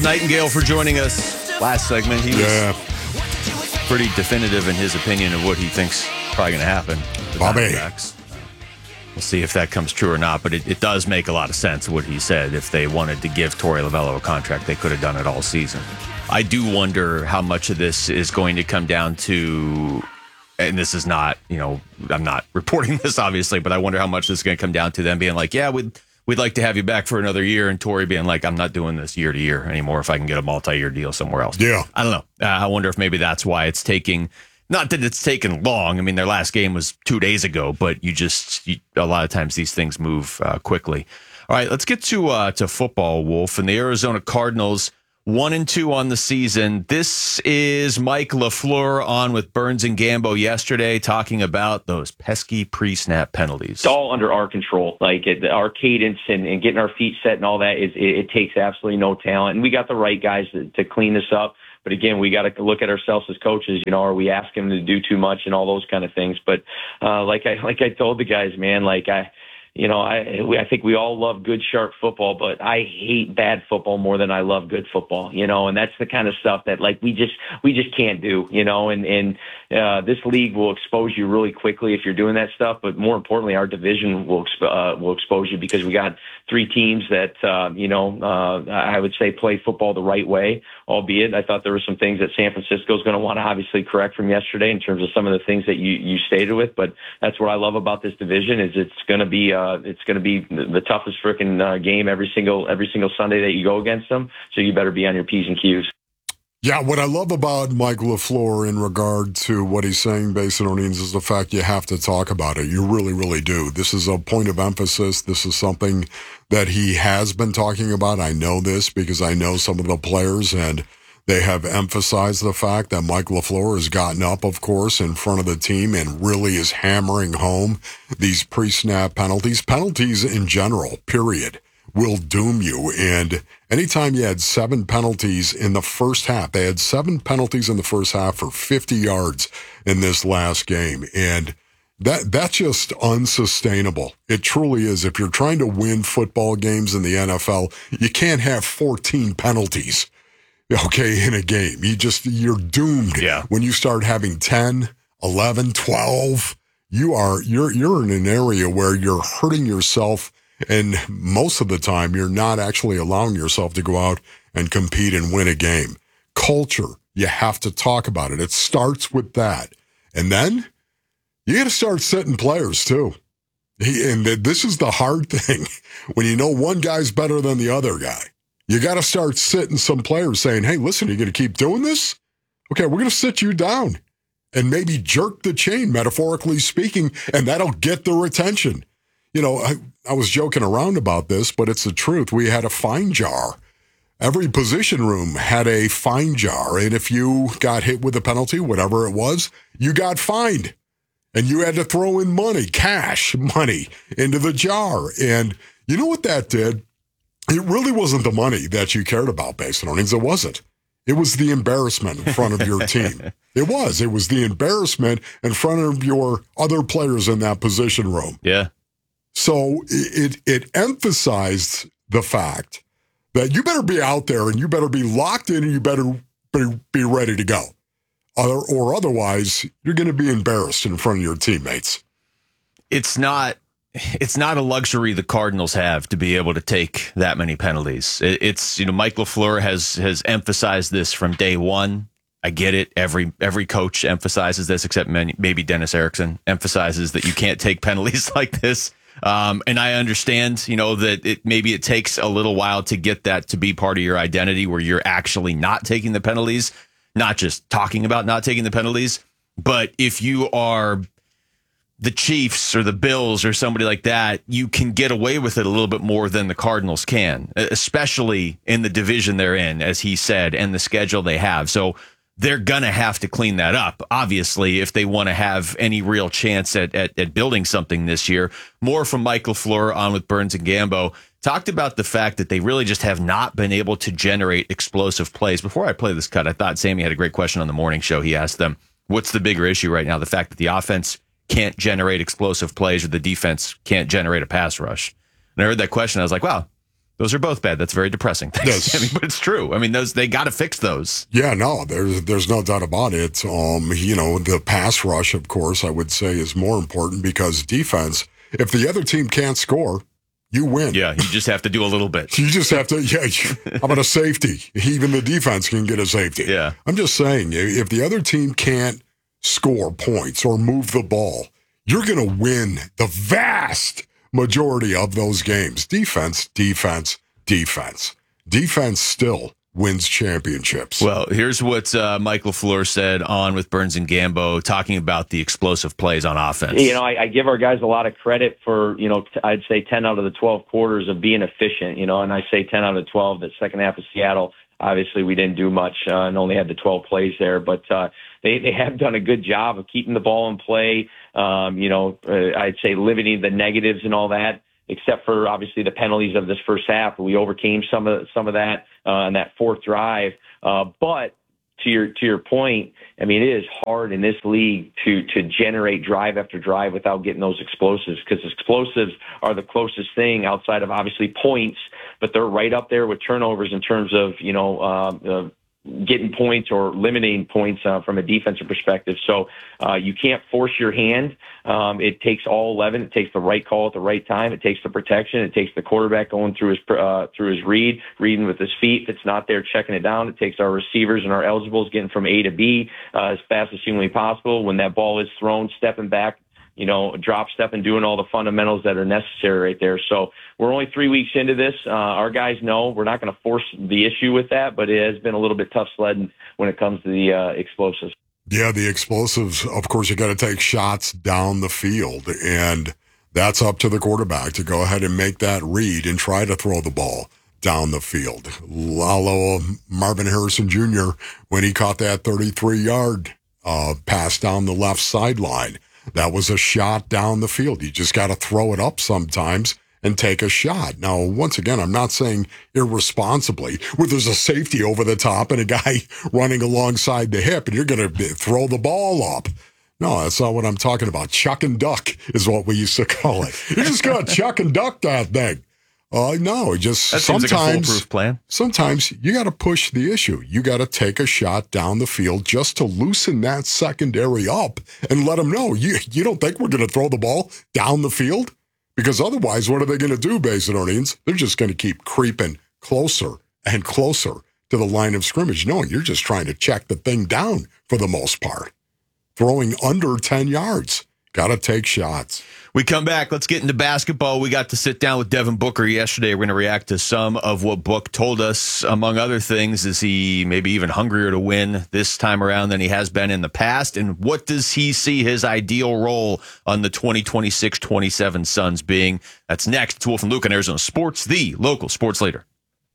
Nightingale for joining us last segment. He was pretty definitive in his opinion of what he thinks probably going to happen. Bobby. We'll see if that comes true or not, but it does make a lot of sense what he said. If they wanted to give Torey Lovullo a contract, they could have done it all season. I do wonder how much of this is going to come down to, and this is not, I'm not reporting this obviously, but I wonder how much this is going to come down to them being like, yeah, we'd like to have you back for another year, and Torey being like, I'm not doing this year to year anymore if I can get a multi-year deal somewhere else. Yeah. I don't know. I wonder if maybe that's why it's taking, not that it's taken long. I mean, their last game was 2 days ago, but a lot of times these things move quickly. All right, let's get to football, Wolf. And the Arizona Cardinals, 1-2 on the season. This is Mike LaFleur on with Burns and Gambo yesterday talking about those pesky pre-snap penalties. It's all under our control. Like our cadence and getting our feet set and all that, it takes absolutely no talent. And we got the right guys to clean this up. But again, we got to look at ourselves as coaches. Are we asking them to do too much and all those kind of things? But like I told the guys, man, I think we all love good, sharp football, but I hate bad football more than I love good football. And that's the kind of stuff that we just can't do. And this league will expose you really quickly if you're doing that stuff. But more importantly, our division will expose you because we got 3 teams that I would say play football the right way. Albeit, I thought there were some things that San Francisco is going to want to obviously correct from yesterday in terms of some of the things that you stated with. But that's what I love about this division is it's going to be the toughest freaking game every single Sunday that you go against them. So you better be on your P's and Q's. Yeah, what I love about Mike LaFleur in regard to what he's saying, Basinonians, is the fact you have to talk about it. You really, really do. This is a point of emphasis. This is something that he has been talking about. I know this because I know some of the players, and they have emphasized the fact that Mike LaFleur has gotten up, of course, in front of the team and really is hammering home these pre-snap penalties. Penalties in general, period, will doom you. And anytime you had 7 penalties in the first half, they had 7 penalties in the first half for 50 yards in this last game. And that's just unsustainable. It truly is. If you're trying to win football games in the NFL, you can't have 14 penalties, in a game. You're doomed. Yeah. When you start having 10, 11, 12, you're in an area where you're hurting yourself. And most of the time, you're not actually allowing yourself to go out and compete and win a game. Culture, you have to talk about it. It starts with that. And then you got to start setting players, too. And this is the hard thing. When you know one guy's better than the other guy, you got to start sitting some players saying, hey, listen, you're going to keep doing this? Okay, we're going to sit you down and maybe jerk the chain, metaphorically speaking, and that'll get their attention. I was joking around about this, but it's the truth. We had a fine jar. Every position room had a fine jar. And if you got hit with a penalty, whatever it was, you got fined. And you had to throw in cash money into the jar. And you know what that did? It really wasn't the money that you cared about, Basinonians. It wasn't. It was the embarrassment in front of your team. It was the embarrassment in front of your other players in that position room. Yeah. So it emphasized the fact that you better be out there and you better be locked in and you better be ready to go. Or otherwise, you're going to be embarrassed in front of your teammates. It's not a luxury the Cardinals have to be able to take that many penalties. It's Mike LaFleur has emphasized this from day one. I get it. Every coach emphasizes this, except maybe Dennis Erickson emphasizes that you can't take penalties like this. And I understand, that maybe it takes a little while to get that to be part of your identity where you're actually not taking the penalties, not just talking about not taking the penalties. But if you are the Chiefs or the Bills or somebody like that, you can get away with it a little bit more than the Cardinals can, especially in the division they're in, as he said, and the schedule they have. So they're going to have to clean that up, obviously, if they want to have any real chance at building something this year. More from Mike LaFleur on with Burns and Gambo. Talked about the fact that they really just have not been able to generate explosive plays. Before I play this cut, I thought Sammy had a great question on the morning show. He asked them, what's the bigger issue right now? The fact that the offense can't generate explosive plays or the defense can't generate a pass rush? And I heard that question. I was like, wow, Those are both bad. That's very depressing. Yes. I mean, but it's true. I mean, they got to fix those. Yeah, no, there's no doubt about it. The pass rush, of course, I would say is more important because defense, if the other team can't score, you win. Yeah, you just have to do a little bit. You just have to, how about a safety? Even the defense can get a safety. Yeah. I'm just saying, if the other team can't score points or move the ball, you're going to win the vast majority of those games. Defense, defense, defense. Defense still wins championships. Well, here's what Mike LaFleur said on with Burns and Gambo, talking about the explosive plays on offense. I give our guys a lot of credit for, I'd say 10 out of the 12 quarters of being efficient, and I say 10 out of 12, the second half of Seattle. Obviously, we didn't do much and only had the 12 plays there, but they have done a good job of keeping the ball in play. I'd say limiting the negatives and all that, except for obviously the penalties of this first half. We overcame some of that on that fourth drive. But to your point, I mean, it is hard in this league to generate drive after drive without getting those explosives, because explosives are the closest thing outside of obviously points, but they're right up there with turnovers in terms of getting points or limiting points from a defensive perspective. So you can't force your hand. It takes all 11. It takes the right call at the right time. It takes the protection. It takes the quarterback going through his reading with his feet. If it's not there, checking it down. It takes our receivers and our eligibles getting from A to B as fast as humanly possible. When that ball is thrown, stepping back, drop step and doing all the fundamentals that are necessary right there. So we're only 3 weeks into this. Our guys know we're not going to force the issue with that, but it has been a little bit tough sledding when it comes to the explosives. Yeah, the explosives, of course, you got to take shots down the field, and that's up to the quarterback to go ahead and make that read and try to throw the ball down the field. Lalo Marvin Harrison Jr., when he caught that 33-yard pass down the left sideline, that was a shot down the field. You just got to throw it up sometimes and take a shot. Now, once again, I'm not saying irresponsibly, where there's a safety over the top and a guy running alongside the hip and you're going to throw the ball up. No, that's not what I'm talking about. Chuck and duck is what we used to call it. You just got to chuck and duck that thing. No, just that seems like a foolproof plan. Sometimes you got to push the issue. You got to take a shot down the field just to loosen that secondary up and let them know you don't think we're going to throw the ball down the field, because otherwise, what are they going to do, Basinonians? They're just going to keep creeping closer and closer to the line of scrimmage. No, you're just trying to check the thing down for the most part. Throwing under 10 yards. Got to take shots. We come back. Let's get into basketball. We got to sit down with Devin Booker yesterday. We're going to react to some of what Book told us. Among other things, is he maybe even hungrier to win this time around than he has been in the past? And what does he see his ideal role on the 2026-27 Suns being? That's next. It's Wolf and Luke on Arizona Sports, the local sports leader.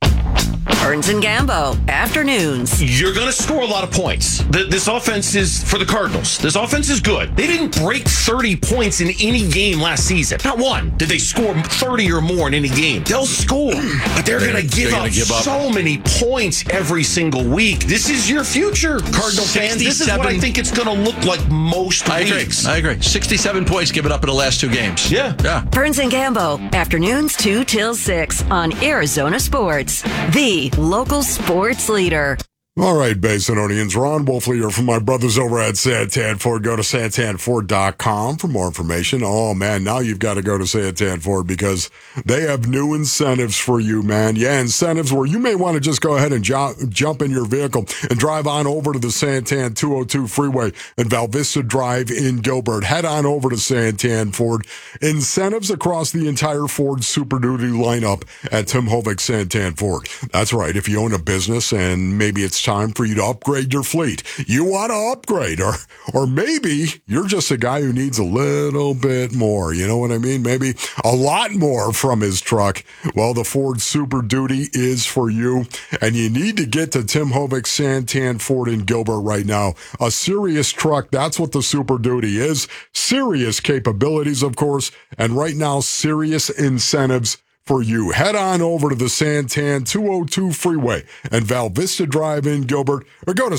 Burns and Gambo, afternoons. You're going to score a lot of points. This offense is, for the Cardinals, this offense is good. They didn't break 30 points in any game last season. Not one did they score 30 or more in any game. They'll score, but they're going to give up so many points every single week. This is your future, Cardinal fans. This is what I think it's going to look like most weeks. I agree. 67 points given up in the last two games. Yeah. Burns and Gambo, afternoons 2 till 6 on Arizona Sports, the local sports leader. All right, Basinonians. Ron Wolfley from my brothers over at Santan Ford. Go to santanford.com for more information. Oh, man, now you've got to go to Santan Ford because they have new incentives for you, man. Yeah, incentives where you may want to just go ahead and jump in your vehicle and drive on over to the Santan 202 freeway and Val Vista Drive in Gilbert. Head on over to Santan Ford. Incentives across the entire Ford Super Duty lineup at Tim Hovick Santan Ford. That's right. If you own a business and maybe it's time for you to upgrade your fleet, you want to upgrade, or maybe you're just a guy who needs a little bit more, you know what I mean? Maybe a lot more from his truck. Well, the Ford Super Duty is for you, and you need to get to Tim Hovick Santan Ford in Gilbert right now. A serious truck, that's what the Super Duty is. Serious capabilities, of course, and right now, serious incentives for you. Head on over to the Santan 202 freeway and Val Vista Drive in Gilbert, or go to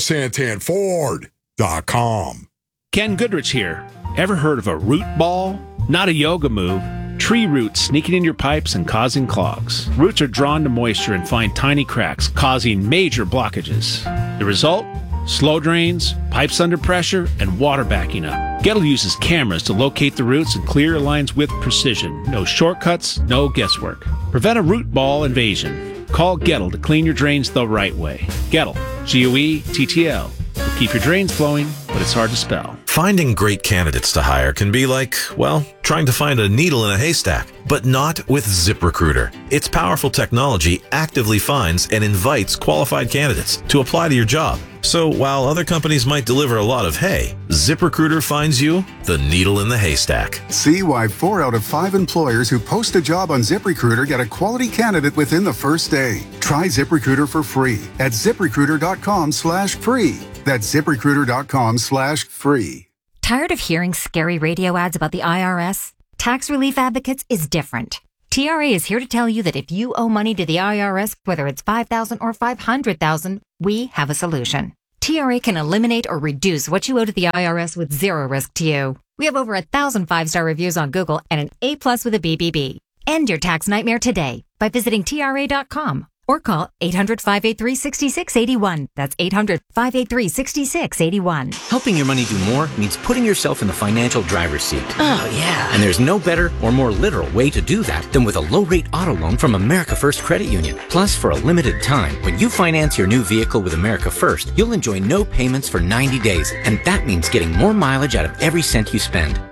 santanford.com. Ken Goodrich here. Ever heard of a root ball? Not a yoga move. tree roots sneaking in your pipes and causing clogs. Roots are drawn to moisture and find tiny cracks, causing major blockages. The result? Slow drains, pipes under pressure, and water backing up. Gettle uses cameras to locate the roots and clear lines with precision. No shortcuts, no guesswork. Prevent a root ball invasion. Call Gettle to clean your drains the right way. Gettle, G-O-E-T-T-L. Will keep your drains flowing, but it's hard to spell. Finding great candidates to hire can be like, well, trying to find a needle in a haystack, but not with ZipRecruiter. Its powerful technology actively finds and invites qualified candidates to apply to your job. So while other companies might deliver a lot of hay, ZipRecruiter finds you the needle in the haystack. See why 4 out of 5 employers who post a job on ZipRecruiter get a quality candidate within the first day. Try ZipRecruiter for free at ZipRecruiter.com/free. That's ZipRecruiter.com/free. Tired of hearing scary radio ads about the IRS? Tax Relief Advocates is different. TRA is here to tell you that if you owe money to the IRS, whether it's $5,000 or $500,000, we have a solution. TRA can eliminate or reduce what you owe to the IRS with zero risk to you. We have over 1,000 5-star reviews on Google and an A+ with a BBB. End your tax nightmare today by visiting TRA.com or call 800-583-6681. That's 800-583-6681. Helping your money do more means putting yourself in the financial driver's seat. Oh, yeah. And there's no better or more literal way to do that than with a low-rate auto loan from America First Credit Union. Plus, for a limited time, when you finance your new vehicle with America First, you'll enjoy no payments for 90 days. And that means getting more mileage out of every cent you spend.